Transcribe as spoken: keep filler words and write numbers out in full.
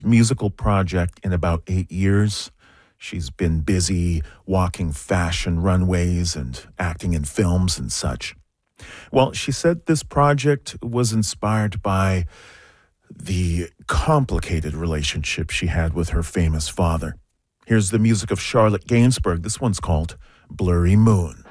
musical project in about eight years. She's been busy walking fashion runways and acting in films and such. Well, she said this project was inspired by the complicated relationship she had with her famous father. Here's the music of Charlotte Gainsbourg. This one's called Blurry Moon.